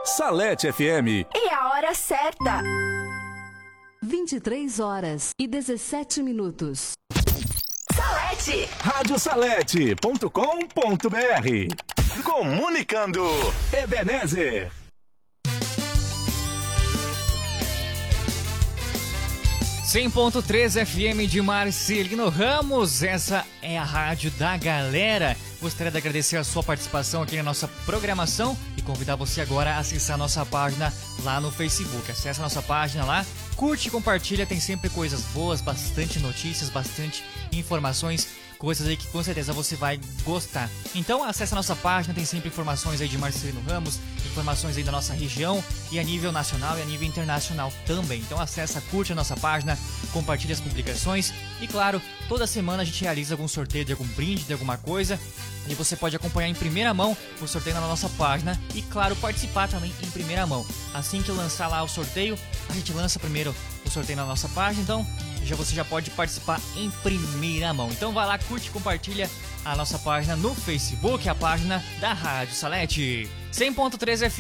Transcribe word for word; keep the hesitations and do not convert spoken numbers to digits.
Salete F M. E a hora certa. vinte e três horas e dezessete minutos. Salete. rádio salete ponto com ponto br. Comunicando. Ebenezer. cem ponto três F M de Marcelino Ramos, essa é a rádio da galera. Gostaria de agradecer a sua participação aqui na nossa programação e convidar você agora a acessar a nossa página lá no Facebook. Acesse a nossa página lá, curte e compartilha, tem sempre coisas boas, bastante notícias, bastante informações, coisas aí que com certeza você vai gostar. Então acesse a nossa página, tem sempre informações aí de Marcelino Ramos, informações aí da nossa região e a nível nacional e a nível internacional também. Então acessa, curte a nossa página, compartilha as publicações e claro, toda semana a gente realiza algum sorteio de algum brinde, de alguma coisa e você pode acompanhar em primeira mão o sorteio na nossa página e claro, participar também em primeira mão. Assim que lançar lá o sorteio, a gente lança primeiro o sorteio na nossa página, então já você já pode participar em primeira mão. Então vai lá, curte e compartilha a nossa página no Facebook, a página da Rádio Salete. cem ponto três F M